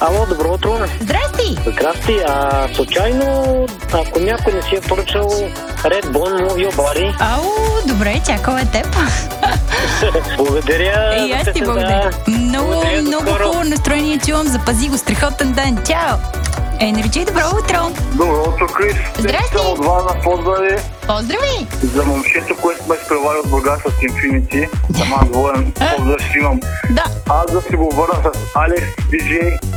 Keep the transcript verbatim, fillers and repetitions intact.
Ало, добро утро. Здрасти! Здрасти. А случайно, ако някой не си е поръчал Red Bone Move Your Body? Ау, добре, чакала е теб. Благодаря. И аз ти песента. благодаря. Много, Благодаря, до много скоро. хубаво настроение чувам. Запази го, страхотен ден. Чао! Енерджи, добро утро! Добро утро, Крис. Здрасти. Искам от вас на поздрави Поздрави! за момчето, което ме изпревари от Бургас с Infinity. Сама двоен поздрав ще имам. Да. Аз да си го върна с Алекс Диджей